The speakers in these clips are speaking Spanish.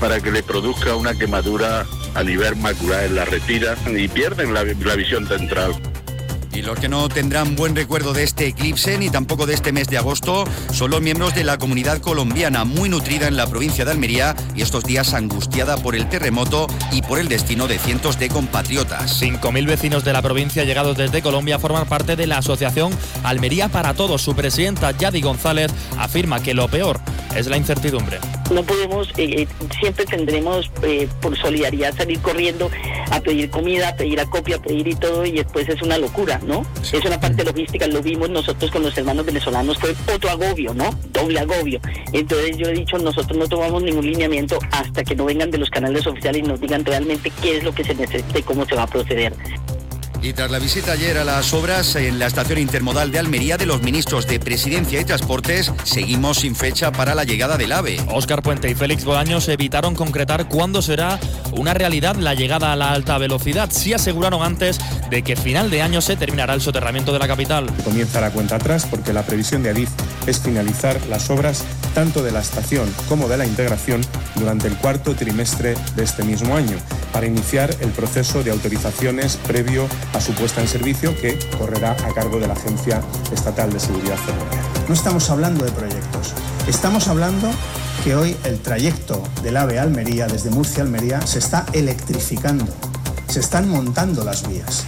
para que le produzca una quemadura a nivel macular en la retina y pierden la visión central. Y los que no tendrán buen recuerdo de este eclipse ni tampoco de este mes de agosto son los miembros de la comunidad colombiana, muy nutrida en la provincia de Almería y estos días angustiada por el terremoto y por el destino de cientos de compatriotas. 5.000 vecinos de la provincia llegados desde Colombia forman parte de la asociación Almería para Todos. Su presidenta, Yadi González, afirma que lo peor es la incertidumbre. No podemos, siempre tendremos por solidaridad salir corriendo a pedir comida, a pedir acopio, a pedir y todo, y después es una locura, ¿no? Sí. Es una parte logística, lo vimos nosotros con los hermanos venezolanos, fue otro agobio, ¿no? Doble agobio. Entonces yo he dicho, nosotros no tomamos ningún lineamiento hasta que no vengan de los canales oficiales y nos digan realmente qué es lo que se necesita y cómo se va a proceder. Y tras la visita ayer a las obras en la estación intermodal de Almería de los ministros de Presidencia y Transportes, seguimos sin fecha para la llegada del AVE. Óscar Puente y Félix Bolaños evitaron concretar cuándo será una realidad la llegada a la alta velocidad. Sí aseguraron antes de que final de año se terminará el soterramiento de la capital. Comienza la cuenta atrás porque la previsión de Adif es finalizar las obras tanto de la estación como de la integración durante el cuarto trimestre de este mismo año, para iniciar el proceso de autorizaciones previo a su puesta en servicio, que correrá a cargo de la Agencia Estatal de Seguridad Ferroviaria. No estamos hablando de proyectos, estamos hablando que hoy el trayecto del AVE a Almería, desde Murcia a Almería, se está electrificando, se están montando las vías.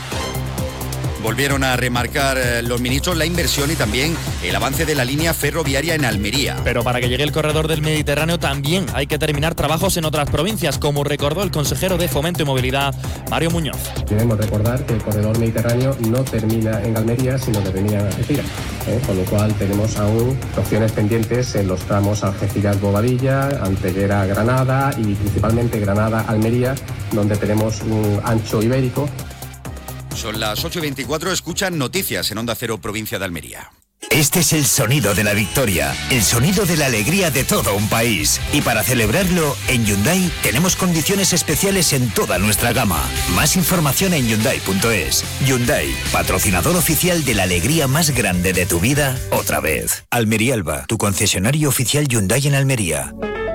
Volvieron a remarcar los ministros la inversión y también el avance de la línea ferroviaria en Almería. Pero para que llegue el corredor del Mediterráneo también hay que terminar trabajos en otras provincias, como recordó el consejero de Fomento y Movilidad, Mario Muñoz. Debemos recordar que el corredor mediterráneo no termina en Almería, sino que termina en Algeciras, con lo cual tenemos aún opciones pendientes en los tramos Algeciras-Bobadilla, Antequera-Granada y principalmente Granada-Almería, donde tenemos un ancho ibérico. Son las 8:24, escuchan noticias en Onda Cero, provincia de Almería. Este es el sonido de la victoria, el sonido de la alegría de todo un país. Y para celebrarlo, en Hyundai tenemos condiciones especiales en toda nuestra gama. Más información en Hyundai.es. Hyundai, patrocinador oficial de la alegría más grande de tu vida, otra vez. Almería Alba, tu concesionario oficial Hyundai en Almería.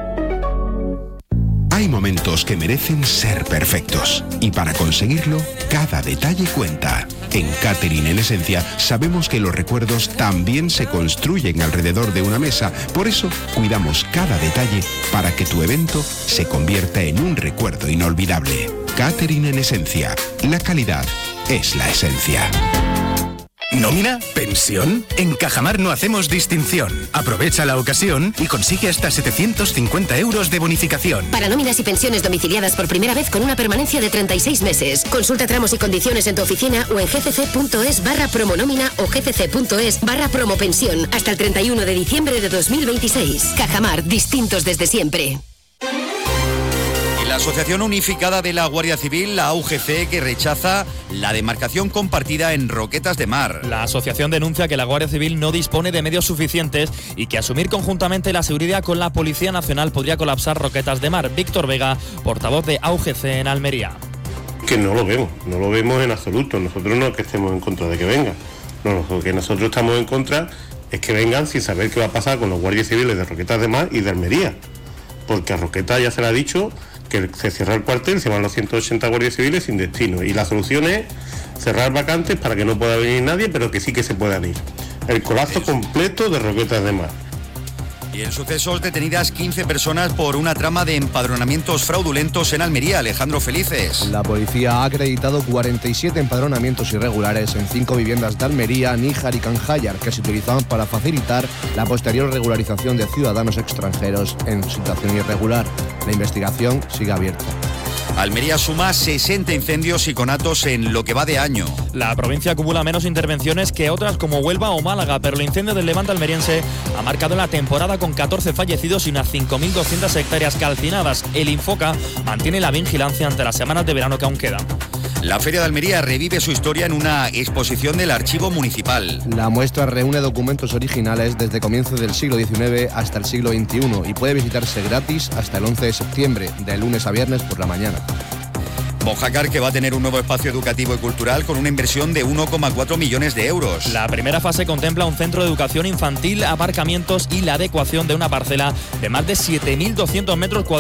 Hay momentos que merecen ser perfectos y para conseguirlo, cada detalle cuenta. En Catering en Esencia sabemos que los recuerdos también se construyen alrededor de una mesa, por eso cuidamos cada detalle para que tu evento se convierta en un recuerdo inolvidable. Catering en Esencia, la calidad es la esencia. ¿Nómina? ¿Pensión? En Cajamar no hacemos distinción. Aprovecha la ocasión y consigue hasta 750 euros de bonificación. Para nóminas y pensiones domiciliadas por primera vez con una permanencia de 36 meses. Consulta tramos y condiciones en tu oficina o en gcc.es/promonómina o gcc.es/promopensión hasta el 31 de diciembre de 2026. Cajamar, distintos desde siempre. La Asociación Unificada de la Guardia Civil, la AUGC, que rechaza la demarcación compartida en Roquetas de Mar. La asociación denuncia que la Guardia Civil no dispone de medios suficientes y que asumir conjuntamente la seguridad con la Policía Nacional podría colapsar Roquetas de Mar. Víctor Vega, portavoz de AUGC en Almería. Que no lo vemos en absoluto. Nosotros no es que estemos en contra de que vengan. No, lo que nosotros estamos en contra es que vengan sin saber qué va a pasar con los guardias civiles de Roquetas de Mar y de Almería. Porque a Roquetas ya se le ha dicho que se cierra el cuartel, se van los 180 guardias civiles sin destino. Y la solución es cerrar vacantes para que no pueda venir nadie, pero que sí que se puedan ir. El colapso completo de Roquetas de Mar. Y en sucesos, detenidas 15 personas por una trama de empadronamientos fraudulentos en Almería. Alejandro Felices. La policía ha acreditado 47 empadronamientos irregulares en 5 viviendas de Almería, Níjar y Canjayar, que se utilizaban para facilitar la posterior regularización de ciudadanos extranjeros en situación irregular. La investigación sigue abierta. Almería suma 60 incendios y conatos en lo que va de año. La provincia acumula menos intervenciones que otras como Huelva o Málaga, pero el incendio del Levante almeriense ha marcado la temporada con 14 fallecidos y unas 5.200 hectáreas calcinadas. El Infoca mantiene la vigilancia ante las semanas de verano que aún quedan. La Feria de Almería revive su historia en una exposición del Archivo Municipal. La muestra reúne documentos originales desde comienzos del siglo XIX hasta el siglo XXI y puede visitarse gratis hasta el 11 de septiembre, de lunes a viernes por la mañana. Mojácar, que va a tener un nuevo espacio educativo y cultural con una inversión de 1,4 millones de euros. La primera fase contempla un centro de educación infantil, aparcamientos y la adecuación de una parcela de más de 7.200 metros cuadrados.